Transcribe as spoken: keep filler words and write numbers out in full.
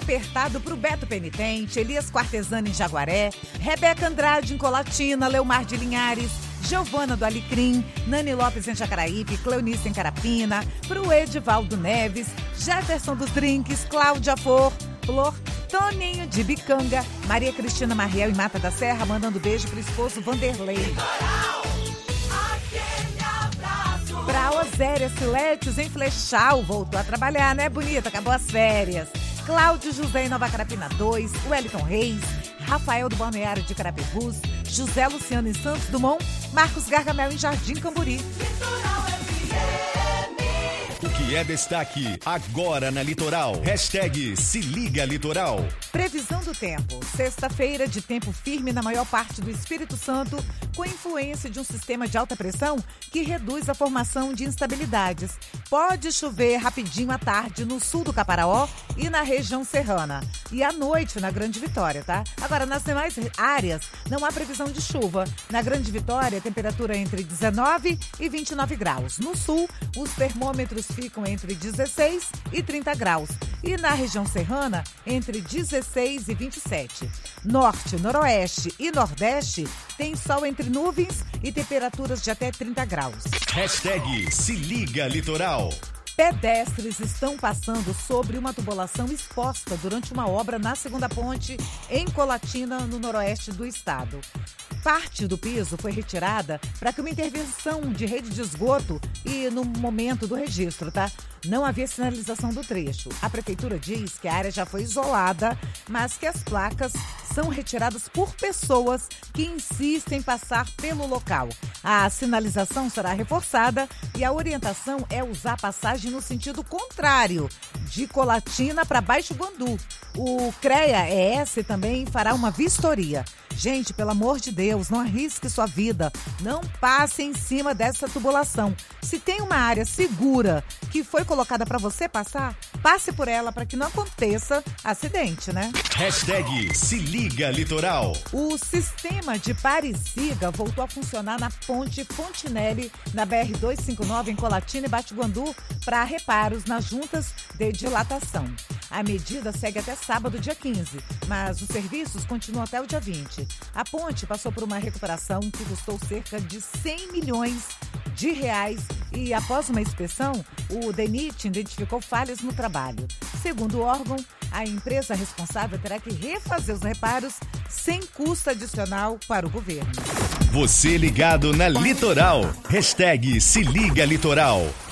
apertado pro Beto Penitente, Elias Quartesani em Jaguaré, Rebeca Andrade em Colatina, Leomar de Linhares, Giovana do Alecrim, Nani Lopes em Jacaraípe, Cleonice em Carapina, pro Edivaldo Neves, Jefferson dos Drinks, Cláudia Flor, Flor, Toninho de Bicanga, Maria Cristina Mariel em Mata da Serra, mandando beijo pro esposo Vanderlei. Pra Oséria Siletes em Flechal, voltou a trabalhar, né, bonita? Acabou as férias. Cláudio José em Nova Carapina dois, Wellington Reis, Rafael do Balneário de Carapebus, José Luciano em Santos Dumont, Marcos Gargamel em Jardim Camburi. O que é destaque agora na Litoral? Hashtag Se Liga Litoral. Previsão do tempo. Sexta-feira de tempo firme na maior parte do Espírito Santo, com influência de um sistema de alta pressão que reduz a formação de instabilidades. Pode chover rapidinho à tarde no sul do Caparaó e na região serrana. E à noite na Grande Vitória, tá? Agora, nas demais áreas, não há previsão de chuva. Na Grande Vitória, temperatura entre dezenove e vinte e nove graus. No sul, os termômetros ficam entre dezesseis e trinta graus. E na região serrana, entre dezesseis e vinte e sete. Norte, noroeste e nordeste tem sol entre nuvens e temperaturas de até trinta graus. Hashtag Se Liga Litoral. Pedestres estão passando sobre uma tubulação exposta durante uma obra na segunda ponte em Colatina, no noroeste do estado. Parte do piso foi retirada para que uma intervenção de rede de esgoto e no momento do registro, tá? Não havia sinalização do trecho. A prefeitura diz que a área já foi isolada, mas que as placas são retiradas por pessoas que insistem em passar pelo local. A sinalização será reforçada e a orientação é usar a passagem no sentido contrário, de Colatina para Baixo Guandu. O CREA-E S também fará uma vistoria. Gente, pelo amor de Deus, não arrisque sua vida. Não passe em cima dessa tubulação. Se tem uma área segura que foi colocada para você passar, passe por ela para que não aconteça acidente, né? Hashtag Se Liga Litoral. O sistema de pare e siga voltou a funcionar na ponte Fontinelli, na B R duzentos e cinquenta e nove, em Colatina e Batiguandu, para reparos nas juntas de dilatação. A medida segue até sábado, dia quinze, mas os serviços continuam até o dia vinte. A ponte passou por uma recuperação que custou cerca de cem milhões de reais e, após uma inspeção, o DENIT identificou falhas no trabalho. Segundo o órgão, a empresa responsável terá que refazer os reparos sem custo adicional para o governo. Você ligado na Litoral. Hashtag Se Liga Litoral.